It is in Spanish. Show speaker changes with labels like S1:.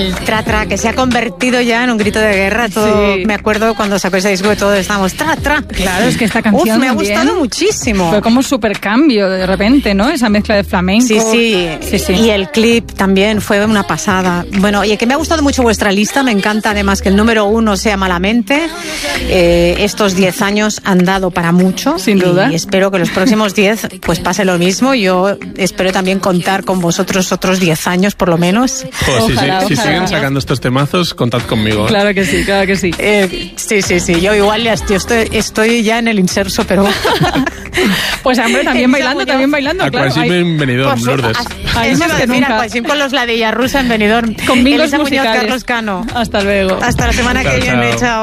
S1: El tra-tra, que se ha convertido ya en un grito de guerra. Todo, sí. Me acuerdo cuando sacó ese disco que todos estábamos tra-tra.
S2: Claro, es que esta canción
S1: me ha gustado muchísimo.
S2: Fue como súper cambio de repente, ¿no? Esa mezcla de flamenco.
S1: Sí. Y el clip también fue una pasada. Bueno, oye, que me ha gustado mucho vuestra lista. Me encanta además que el número 1 sea Malamente. Estos 10 años han dado para mucho.
S2: Sin duda.
S1: Y espero que los próximos 10 pues pase lo mismo. Yo espero también contar con vosotros otros 10 años por lo menos.
S3: Ojalá. Si siguen sacando estos temazos, contad conmigo.
S2: Claro que sí, claro que sí.
S1: Sí. Yo igual ya estoy ya en el inserso, pero...
S2: Pues hombre, también bailando.
S3: Aquasim en Benidorm, Lourdes.
S1: Aquasim con los ladillas rusa en Benidorm.
S2: Con mingos
S1: Elisa
S2: musicales.
S1: Muñoz, Carlos Cano.
S2: Hasta luego.
S1: Hasta la semana que viene, chao.